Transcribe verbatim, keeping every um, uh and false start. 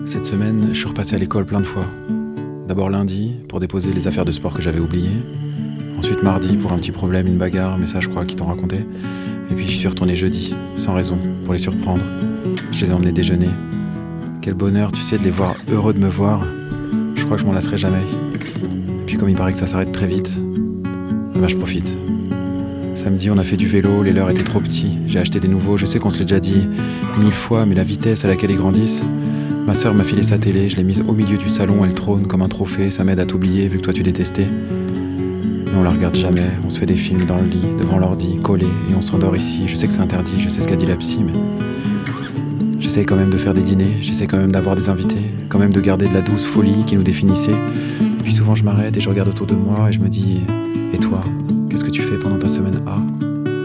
Cette semaine, je suis repassé à l'école plein de fois. D'abord lundi, pour déposer les affaires de sport que j'avais oubliées. Ensuite mardi, pour un petit problème, une bagarre, mais ça je crois qu'ils t'ont raconté. Et puis je suis retourné jeudi, sans raison, pour les surprendre. Je les ai emmenés déjeuner. Quel bonheur, tu sais, de les voir heureux de me voir. Je crois que je m'en lasserai jamais. Et puis comme il paraît que ça s'arrête très vite, eh ben je profite. Samedi, on a fait du vélo, les leurs étaient trop petits. J'ai acheté des nouveaux, je sais qu'on se l'est déjà dit mille fois, mais la vitesse à laquelle ils grandissent. Ma sœur m'a filé sa télé, je l'ai mise au milieu du salon, elle trône comme un trophée, ça m'aide à t'oublier vu que toi tu détestais. Mais on la regarde jamais, on se fait des films dans le lit, devant l'ordi, collés, et on s'endort ici. Je sais que c'est interdit, je sais ce qu'a dit la psy, mais j'essaie quand même de faire des dîners, j'essaie quand même d'avoir des invités, quand même de garder de la douce folie qui nous définissait. Et puis souvent je m'arrête et je regarde autour de moi et je me dis, et toi, qu'est-ce que tu fais pendant ta semaine A ?